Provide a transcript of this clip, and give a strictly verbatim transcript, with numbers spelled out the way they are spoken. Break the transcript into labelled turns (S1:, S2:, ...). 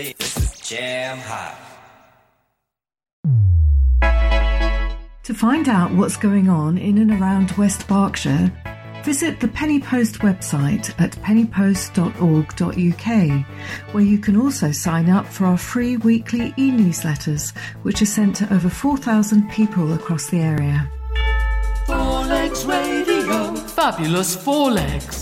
S1: This is Jam Hot.
S2: To find out what's going on in and around West Berkshire, visit the Penny Post website at penny post dot org dot u k, where you can also sign up for our free weekly e-newsletters, which are sent to over four thousand people across the area.
S3: Four Legs Radio. Fabulous Four Legs.